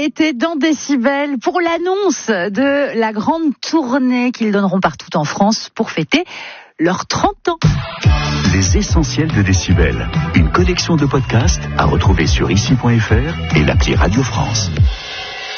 était dans Décibel pour l'annonce de la grande tournée qu'ils donneront partout en France pour fêter leurs 30 ans. Les essentiels de Décibel, une collection de podcasts à retrouver sur ici.fr et l'appli Radio France.